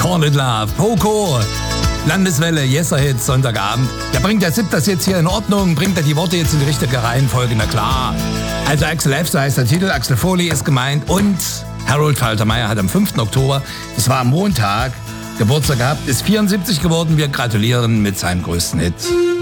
Call It Love, Poco, Landeswelle, Yesser-Hits, Sonntagabend. Der bringt der Sipp das jetzt hier in Ordnung, bringt er die Worte jetzt in die richtige Reihenfolge, na klar. Also Axel F., so heißt der Titel, Axel Foley ist gemeint und Harold Faltermeier hat am 5. Oktober, das war am Montag, Geburtstag gehabt, ist 74 geworden. Wir gratulieren mit seinem größten Hit.